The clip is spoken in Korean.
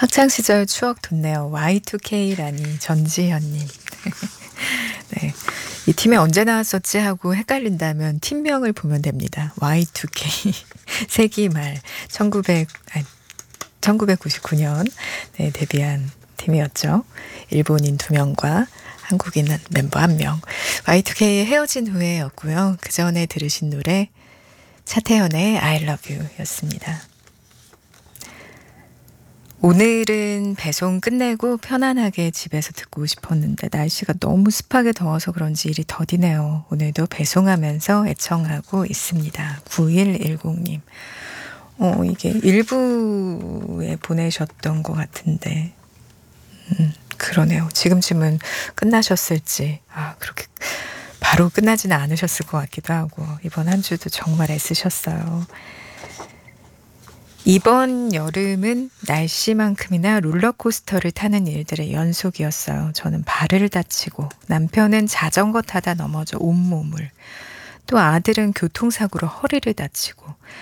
학창 시절 추억 돋네요. Y2K라니 전지현님. 네. 이 팀에 언제 나왔었지 하고 헷갈린다면 팀명을 보면 됩니다. Y2K. 세기 말 1999년 네, 데뷔한 팀이었죠. 일본인 2명과 한국인 멤버 1명. Y2K 헤어진 후에였고요. 그 전에 들으신 노래 차태현의 I love you 였습니다. 오늘은 배송 끝내고 편안하게 집에서 듣고 싶었는데 날씨가 너무 습하게 더워서 그런지 일이 더디네요. 오늘도 배송하면서 애청하고 있습니다. 9110님. 이게 일부에 보내셨던 것 같은데 그러네요. 지금쯤은 끝나셨을지 그렇게 바로 끝나지는 않으셨을 것 같기도 하고 이번 한 주도 정말 애쓰셨어요. 이번 여름은 날씨만큼이나 롤러코스터를 타는 일들의 연속이었어요. 저는 발을 다치고 남편은 자전거 타다 넘어져 온몸을 또 아들은 교통사고로 허리를 다치고